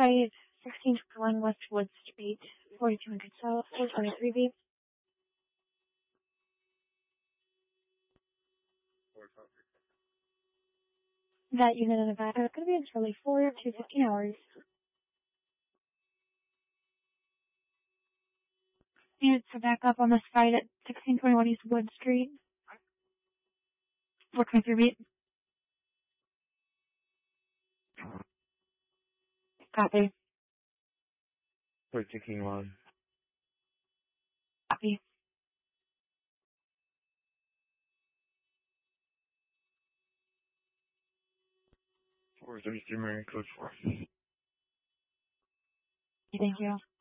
site 1621 Westwood Street, 4200 South, 423B. That unit in Nevada is going to be in Charlie 4 to 15 hours. Units are back up on the site at 1621 East Wood Street, 423B. Copy. 13 Copy. 433 Marine Code 4. Thank you.